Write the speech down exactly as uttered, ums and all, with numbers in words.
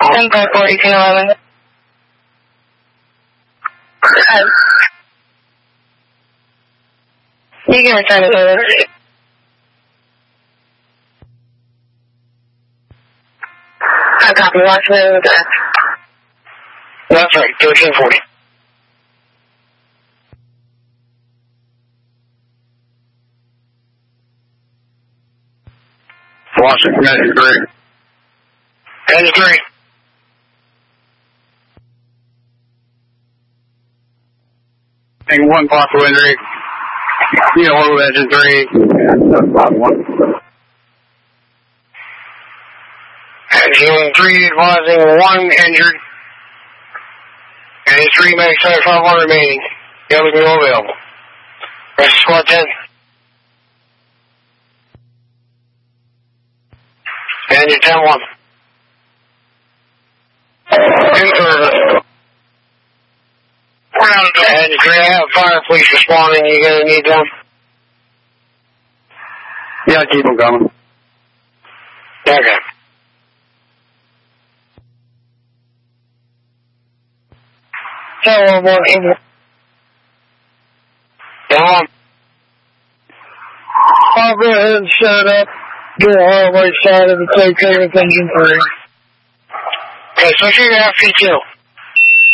ten four four eighteen eleven. You can return it later. I copy. Watch me in the back. That's right, thirteen forty. Washington, engine three. Engine three. Thing one, possible injury. You know, one with engine three. Engine three advising one injured. Engine three makes seventy-five one remaining. Yellow below available. Rest of squad ten. Engine ten one. In service. We're out of the engine three. I have fire police responding. You gonna need them? Yeah, keep them coming. Okay. Hello, one Able. Down. I'll go ahead and set up. Do a hallway side of the okay with engine three. Okay, so you're going to have P two.